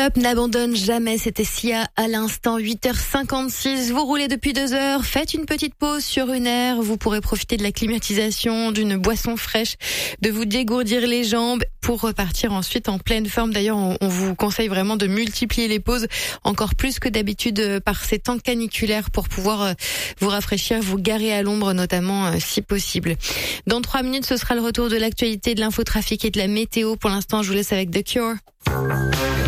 Up n'abandonne jamais, c'était Sia à l'instant, 8h56. Vous roulez depuis 2 heures, faites une petite pause sur une aire, vous pourrez profiter de la climatisation, d'une boisson fraîche, de vous dégourdir les jambes pour repartir ensuite en pleine forme. D'ailleurs, on vous conseille vraiment de multiplier les pauses encore plus que d'habitude par ces temps caniculaires pour pouvoir vous rafraîchir, vous garer à l'ombre notamment si possible. Dans 3 minutes, ce sera le retour de l'actualité, de l'infotrafic et de la météo. Pour l'instant, je vous laisse avec The Cure.